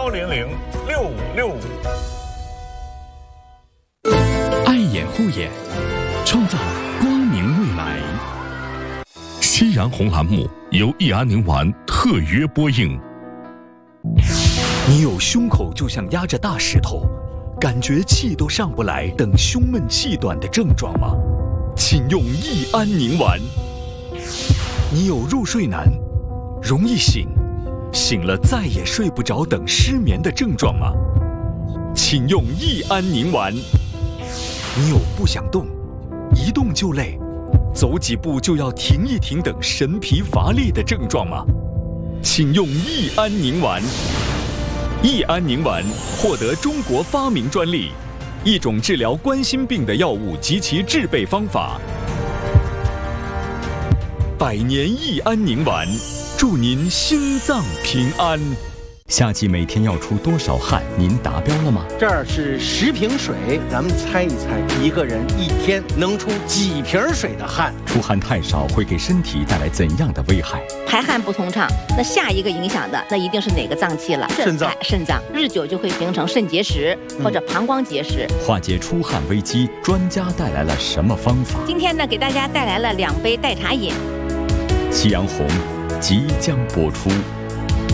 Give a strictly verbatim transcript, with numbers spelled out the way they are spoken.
幺零零六五六五。 爱眼护眼，创造光明未来。夕阳红栏目由益安宁丸特约播映。 你有胸口就像压着大石头，感觉气都上不来等胸闷气短的症状吗？请用益安宁丸。你有入睡难、容易醒、醒了再也睡不着等失眠的症状吗？请用益安宁丸。你有不想动、一动就累、走几步就要停一停等神疲乏力的症状吗？请用益安宁丸。益安宁丸获得中国发明专利，一种治疗冠心病的药物及其制备方法。百年益安宁丸，祝您心脏平安。 夏季每天要出多少汗？您达标了吗？ 这儿是十瓶水，咱们猜一猜，一个人一天能出几瓶水的汗？ 出汗太少会给身体带来怎样的危害？ 排汗不通畅，那下一个影响的那一定是哪个脏器了？ 肾脏。 肾脏日久就会形成肾结石或者膀胱结石。 嗯、化解出汗危机，专家带来了什么方法？ 今天呢，给大家带来了两杯代茶饮。 夕阳红即将播出。